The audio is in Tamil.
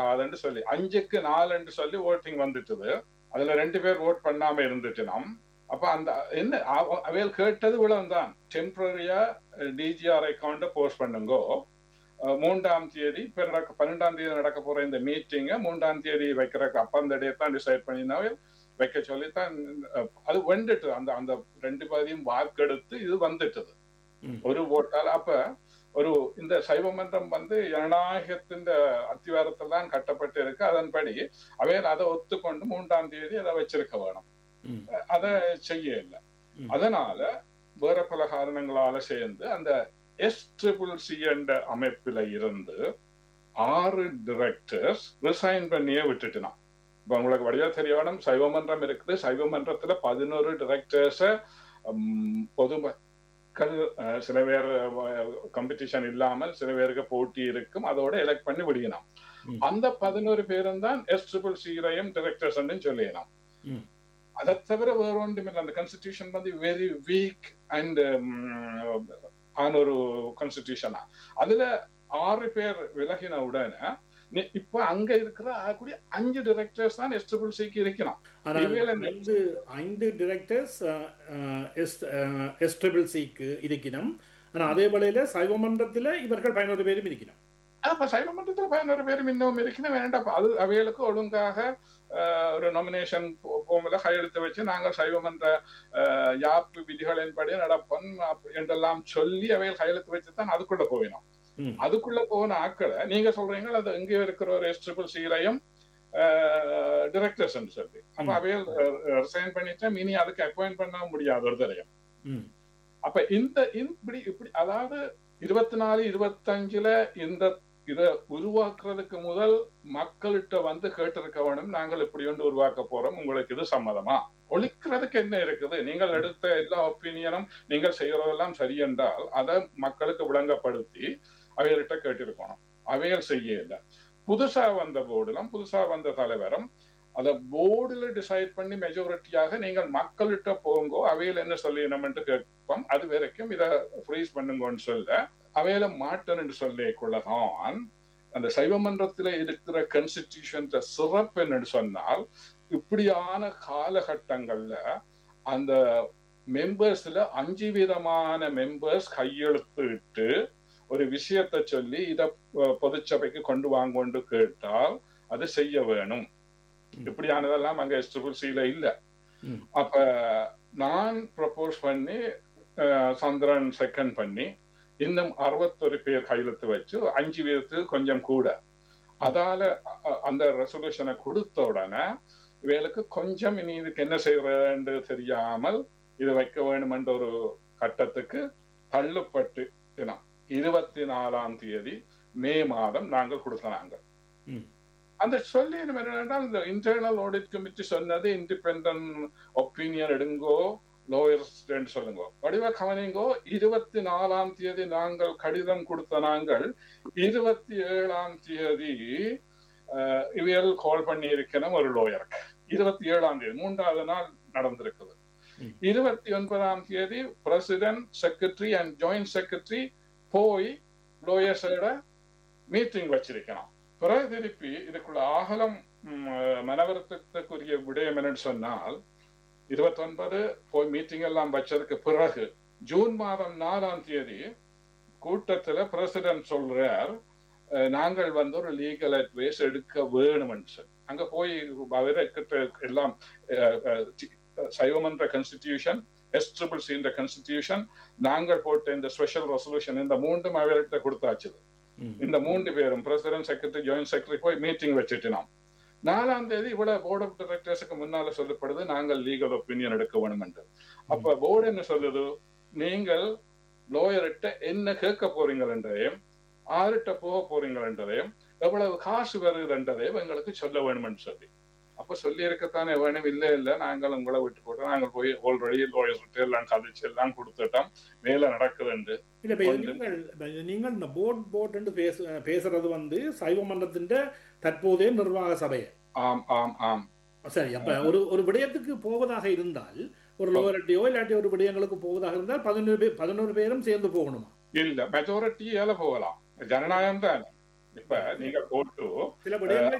அதுன்னு சொல்லி 5-4 சொல்லி ஓட்டிங் வந்துட்டுது. அதுல 2 பேர் ஓட் பண்ணாம இருந்துட்டு அப்ப அந்த என்ன அவையில் கேட்டது இவ்வளவுதான். டெம்பரரியா டிஜிஆர் அக்கௌண்ட போஸ்ட் பண்ணுங்கோ. 3ஆம் தேதி 12ஆம் தேதி நடக்க போற இந்த மீட்டிங்க 3ஆம் தேதி வைக்கிறக்கு அப்ப அந்த டேட் தான் டிசைட் பண்ணினாவே வைக்க சொல்லித்தான் அது வந்துட்டு அந்த 2 பேரையும் வாக்கெடுத்து இது வந்துட்டது ஒரு ஓட்டால். அப்ப ஒரு இந்த சைவ மன்றம் ஜனநாயகத்தின் அத்திவாரத்தில் தான் கட்டப்பட்டு இருக்கு. அதன்படி அவையில் அதை ஒத்துக்கொண்டு 3ஆம் தேதி அதை வச்சிருக்க வேணும். அதை செய்ய இல்லை. அதனால வேற பல காரணங்களால சேர்ந்து அந்த SCCC என்ற அமைப்பில இருந்து 6 டிரெக்டர்ஸ் ரிசைன் பண்ணியே விட்டுட்டுனா. இப்ப உங்களுக்கு வடிவா தெரியணும், சைவ மன்றம் இருக்குது. சைவ மன்றத்துல 11 டிரெக்டர்ஸ பொதுமக்கள் சில பேர் காம்படிஷன் இல்லாமல் சில பேருக்கு போட்டி இருக்கும், அதோட எலெக்ட் பண்ணி விடணும். அந்த 11 பேரும் தான் SCCC டிரெக்டர்ஸ் சொல்லிடலாம். அதை தவிர வேற ஒன்றும் இல்லை. அந்த கான்ஸ்டிடியூஷன் வெரி வீக் அண்ட் ஆன ஒரு கான்ஸ்டிடியூஷனா. அதுல 6 பேர் விலகின உடனே இப்ப அங்க இருக்கிற 5 டிரெக்டர்ஸ் தான் SCCC இருக்கணும். 5 டிரெக்டர்ஸ் SCCC இருக்கணும். ஆனா அதே வேளையில சைவ மன்றத்துல இவர்கள் 11 பேரும் இருக்கணும். அப்ப சைவ மன்றத்துல 11 பேரும் இன்னும் இருக்கணும். வேண்டாம், அது அவைகளுக்கு ஒழுங்காக ஒரு நாமினேஷன் போகும்போது கையெழுத்து வச்சு நாங்கள் சைவ மன்ற யாப்பு விதிகளின்படி நடப்போம் என்றெல்லாம் சொல்லி அவைகள் கையெழுத்து வச்சுதான் அதுக்குள்ள போயிடும். அதுக்குள்ள போன ஆக்களை நீங்க சொல்றீங்க அது எங்கே இருக்கிற ஒரு SCCC டிரெக்டர்ஸ் சொல்லி. அப்ப அவைகள் ரிசைன் பண்ணிட்டா இனி அதுக்கு அப்பாயிண்ட் பண்ண முடியாது ஒரு தரையும். அப்ப இப்படி அதாவது 24-25 இதை உருவாக்குறதுக்கு முதல் மக்கள்கிட்ட கேட்டிருக்க வேணும், நாங்கள் இப்படி ஒன்று உருவாக்க போறோம், உங்களுக்கு இது சம்மதமா? ஒழிக்கிறதுக்கு என்ன இருக்குது? நீங்கள் எடுத்த எல்லா ஒப்பீனியனும் நீங்கள் செய்யறதெல்லாம் சரி என்றால் அதை மக்களுக்கு விளங்கப்படுத்தி அவைகள்கிட்ட கேட்டிருக்கணும். அவைகள் செய்யல. புதுசா வந்த போர்டுலாம் புதுசா வந்த தலைவரும் அதை போர்டுல டிசைட் பண்ணி மெஜாரிட்டியாக நீங்கள் மக்கள்கிட்ட போங்கோ, அவையில் என்ன சொல்லிடணும்னு கேட்போம். அது வரைக்கும் இதை ஃப்ரீஸ் பண்ணுங்கன்னு சொல்ல அவையில மாட்டேன்னு சொல்லிக்கொள்ளதான் அந்த சைவ மன்றத்துல இருக்கிற கான்ஸ்டிடியூஷன் சிறப்பு என்னன்னு சொன்னால், இப்படியான காலகட்டங்கள்ல அந்த மெம்பர்ஸ்ல 5 விதமான மெம்பர்ஸ் கையெழுத்து இட்டு ஒரு விஷயத்தை சொல்லி இத பொதுச்சபைக்கு கொண்டு வாங்கொண்டு கேட்டால் அது செய்ய வேணும். இப்படியானதெல்லாம் அங்க SCCC இல்ல. அப்ப நான் ப்ரப்போஸ் பண்ணி சந்திரன் செகண்ட் பண்ணி இன்னும் 61 பேர் கையெழுத்து வச்சு 5 பேருக்கு கொஞ்சம் கூட. அதால அந்த ரெசல்யூஷனை கொடுத்த உடனே இவளுக்கு கொஞ்சம் இனி இதுக்கு என்ன செய்யறது தெரியாமல் இது வைக்க வேண்டும் என்ற ஒரு கட்டத்துக்கு தள்ளுப்பட்டு 24ஆம் தேதி மே மாதம் நாங்கள் கொடுத்தனாங்க. அந்த சொல்லி என்னென்றால் இந்த இன்டர்னல் ஆடிட் கமிட்டி சொன்னது இண்டிபெண்டன்ட் ஒப்பீனியன் எடுங்கோ லோயர்ஸ் சொல்லுங்க. வடிவ கவனிங்கோ, 24ஆம் தேதி நாங்கள் கடிதம் கொடுத்த நாங்கள் 27ஆம் தேதி இவையல் கால் பண்ணி இருக்கணும் ஒரு லோயருக்கு. 27ஆம் தேதி 3வது நாள் நடந்திருக்குது. 29ஆம் தேதி president, secretary and joint secretary போய் லோயர்ஸோட மீட்டிங் வச்சிருக்கணும். பிறகு திருப்பி இதுக்குள்ள ஆகலம் மனவருத்தத்துக்குரிய விடயம் என்னன்னு சொன்னால், 29 போய் மீட்டிங் எல்லாம் வச்சதுக்கு பிறகு ஜூன் மாதம் 4ஆம் தேதி கூட்டத்துல பிரசிடென்ட் சொல்றார், நாங்கள் ஒரு லீகல் அட்வைஸ் எடுக்க வேணும்னு சொல்லி. அங்க போய் எல்லாம் சைவமன்ற கான்ஸ்டிடியூஷன், SCCC இந்த கான்ஸ்டிடியூஷன், நாங்கள் போட்ட இந்த ஸ்பெஷல் ரெசல்யூஷன், இந்த 3 அவர்கிட்ட கொடுத்தாச்சு. இந்த 3 பேரும் பிரசிடென்ட், செக்ரட்டரி, ஜாயிண்ட் செக்ரட்டரி போய் மீட்டிங் வச்சுட்டு 4ஆம் தேதி இவ்வளவு போர்ட் ஆஃப் டைரக்டர்ஸுக்கு முன்னால சொல்லப்படுது நாங்கள் லீகல் ஒப்பீனியன் எடுக்க வேணும் என்று. அப்ப போர்டு என்ன சொல்லுது, நீங்கள் லோயர்கிட்ட என்ன கேட்க போறீங்கள் என்றதையும், ஆறுகிட்ட போக போறீங்கள் என்றதையும், எவ்வளவு காசு வருது என்றதையும் எங்களுக்கு சொல்ல வேணும்னு சொல்லி. அப்ப சொல்லி இருக்கத்தானே வேணும். இல்ல நாங்கள் உங்களை விட்டு போட்டோம், நாங்கள் போய் ஆல்ரெடி லோயர்கிட்ட எல்லாம் கதைச்சு எல்லாம் கொடுத்துட்டோம், மேல நடக்குதுண்டு. நீங்கள் இந்த போர்ட் என்று பேசுறது சைவ மன்றத்தின் தற்போதைய நிர்வாக சபையை. ஆம் ஆம் ஆம் சரி. அப்ப ஒரு விடயத்துக்கு போவதாக இருந்தால், ஒரு லோயர்ட்டியோ இல்லாட்டி ஒரு விடயங்களுக்கு போவதாக இருந்தால் 11 பேரும் சேர்ந்து போகணுமா? இல்ல, மெஜாரிட்டியால போகலாம். ஜனநாயகம் தான். இப்ப நீங்க போட்டு சில விடயங்களை